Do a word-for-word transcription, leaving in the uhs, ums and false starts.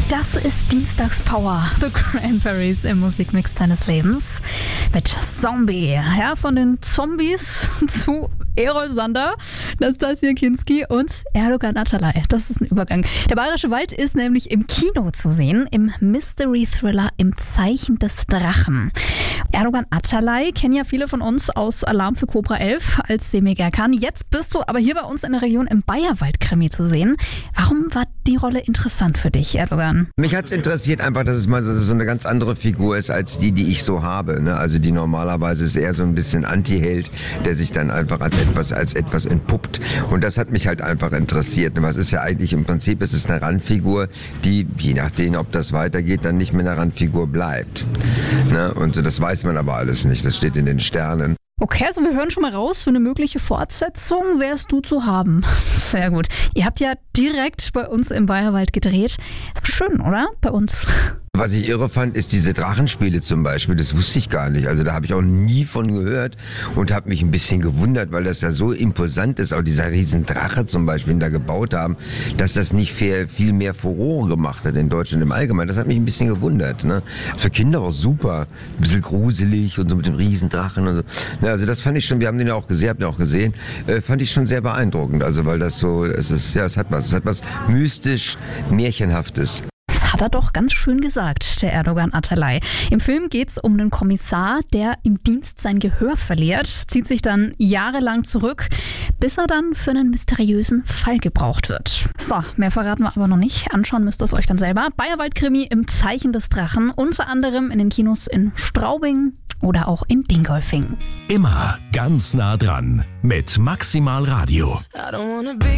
Das ist Dienstagspower, The Cranberries im Musikmix deines Lebens mit Zombie. Ja, von den Zombies zu Erol Sander, Nastassja Kinski und Erdogan Atalay. Das ist ein Übergang. Der Bayerische Wald ist nämlich im Kino zu sehen, im Mystery-Thriller Im Zeichen des Drachen. Erdogan Atalay kennen ja viele von uns aus Alarm für Cobra elf als Semih Erkan. Jetzt bist du aber hier bei uns in der Region im Bayerwald-Krimi zu sehen. Warum war die Rolle interessant für dich, Erdogan? Mich hat es interessiert einfach, dass es mal so, so eine ganz andere Figur ist als die, die ich so habe. Ne? Also die normalerweise ist eher so ein bisschen Anti-Held, der sich dann einfach als etwas, als etwas entpuppt. Und das hat mich halt einfach interessiert. Was ist ja eigentlich im Prinzip, es ist eine Randfigur, die, je nachdem, ob das weitergeht, dann nicht mehr eine Randfigur bleibt. Ne? Und so, das weiß man aber alles nicht. Das steht in den Sternen. Okay, also wir hören schon mal raus, für eine mögliche Fortsetzung wärst du zu haben. Sehr gut. Ihr habt ja direkt bei uns im Bayerwald gedreht. Schön, oder? Bei uns. Was ich irre fand, ist diese Drachenspiele zum Beispiel. Das wusste ich gar nicht. Also da habe ich auch nie von gehört und habe mich ein bisschen gewundert, weil das ja so imposant ist, auch dieser riesen Drache zum Beispiel, den da gebaut haben, dass das nicht viel, viel mehr Furore gemacht hat in Deutschland im Allgemeinen. Das hat mich ein bisschen gewundert. Ne? Für Kinder auch super. Ein bisschen gruselig und so mit dem riesen Drachen und so. Ja, also das fand ich schon, wir haben den ja auch gesehen, habt ihr auch gesehen, äh, fand ich schon sehr beeindruckend. Also weil das so, es ist, ja, es hat was, es hat was mystisch, märchenhaftes. Hat er doch ganz schön gesagt, der Erdogan Atalay. Im Film geht es um einen Kommissar, der im Dienst sein Gehör verliert, zieht sich dann jahrelang zurück, bis er dann für einen mysteriösen Fall gebraucht wird. So, mehr verraten wir aber noch nicht. Anschauen müsst ihr es euch dann selber. Bayerwald-Krimi Im Zeichen des Drachen, unter anderem in den Kinos in Straubing oder auch in Dingolfing. Immer ganz nah dran mit Maximal Radio. I don't wanna be